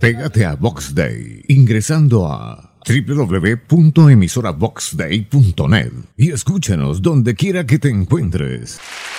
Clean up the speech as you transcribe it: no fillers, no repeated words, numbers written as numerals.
Pégate a Vox Day ingresando a www.emisoravoxday.net y escúchanos donde quiera que te encuentres.